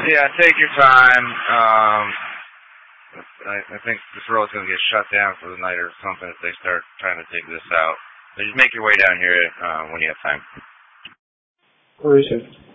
Yeah, take your time. I think this road's going to get shut down for the night or something if they start trying to dig this out. So just make your way down here when you have time. Where is it?